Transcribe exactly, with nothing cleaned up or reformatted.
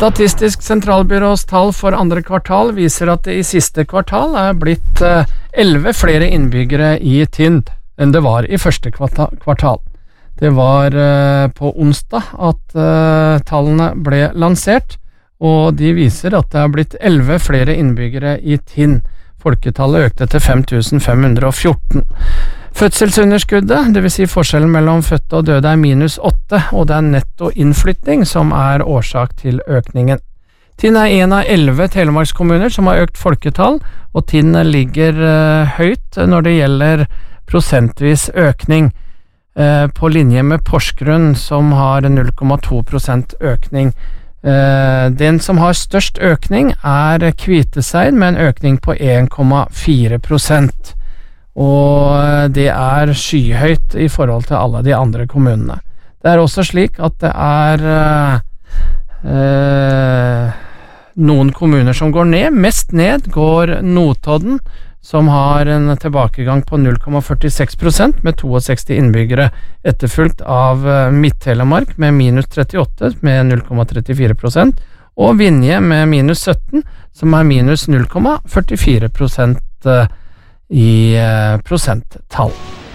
Statistisk sentralbyrås tall for andre kvartal viser at det i siste kvartal er blitt elleve flere innbyggere i Tinn enn det var i første kvartal. Det var på onsdag at tallene ble lansert, og de viser at det er blitt elleve flere innbyggere i Tinn. Folketallet økte til fem tusen fem hundre og fjorten. Fødselsunderskuddet, det vil si forskjellen mellom fødte og døde, er minus åtte, og det er netto innflytting som er årsak til økningen. Tinn er en av elleve telemarkskommuner som har økt folketall, og Tinn ligger uh, høyt når det gjelder prosentvis økning, uh, på linje med Porsgrunn som har null komma to prosent økning. Uh, den som har størst økning er Kviteseid med en økning på en komma fire prosent. Og det er skyhøyt i forhold til alle de andre kommunene. Det er også slik at det er øh, noen kommuner som går ned. Mest ned går Notodden, som har en tilbakegang på null komma førtiseks prosent med sekstitos innbyggere, etterfulgt av Midt-Telemark med minus trettiåtte med null komma trettifire prosent, og Vinje med minus sytten, som er minus null komma førtifire prosent i prosenttall.